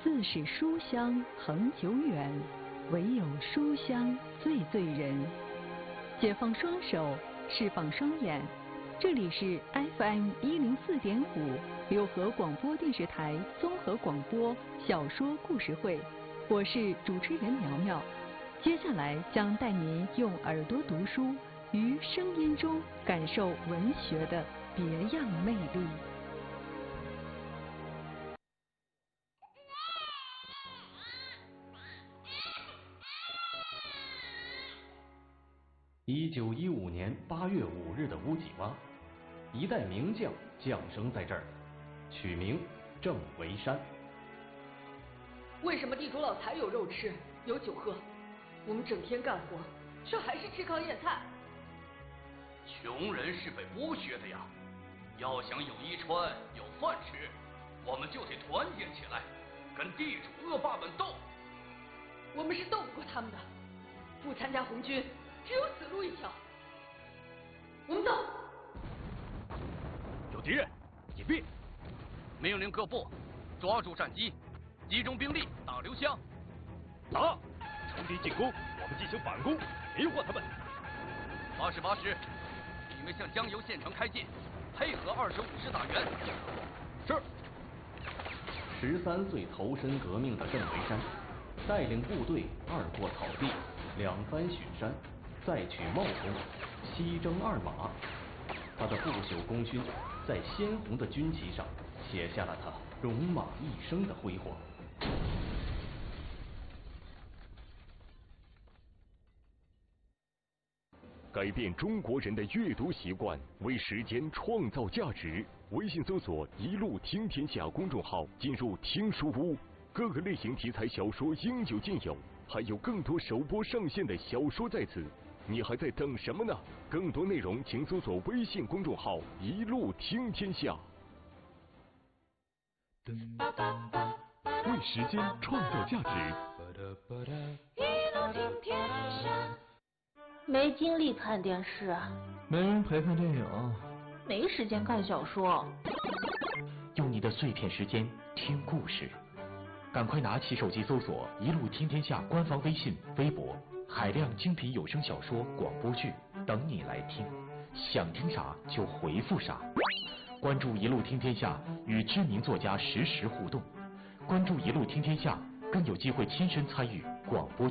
自是书香恒久远，唯有书香最醉人。解放双手，释放双眼，这里是 FM104.5六合广播电视台综合广播小说故事会，我是主持人苗苗。接下来将带您用耳朵读书，于声音中感受文学的别样魅力。 1915年8月5日的乌脊洼，一代名将降生在这儿，取名郑维山。 为什么地主老财有肉吃，有酒喝，我们整天干活，却还是吃糠咽菜？ 穷人是被剥削的呀，要想有衣穿，有饭吃，我们就得团结起来，跟地主恶霸们斗。 我们是斗不过他们的，不参加红军，只有死路一条。我们走。 有敌人，隐蔽！命令各部抓住战机，集中兵力打刘湘。 打！乘敌进攻，我们进行反攻，迷惑他们。 80，你们向江油县城开进，配合25师打援。 是。 13岁投身革命的郑维山，带领部队二过草地，两番雪山，再取茂功，西征二马。他的不朽功勋在鲜红的军旗上写下了他戎马一生的辉煌。 改变中国人的阅读习惯，为时间创造价值。微信搜索“一路听天下”公众号，进入听书屋，各个类型题材小说应有尽有，还有更多首播上线的小说在此。你还在等什么呢？更多内容请搜索微信公众号“一路听天下”。为时间创造价值。 一路听天下。没精力看电视， 没人陪看电影， 没时间看小说。 用你的碎片时间听故事，赶快拿起手机搜索“一路听天下”官方微信、微博，海量精品有声小说、广播剧等你来听，想听啥就回复啥。关注“一路听天下”，与知名作家实时互动。关注“一路听天下”，更有机会亲身参与广播剧。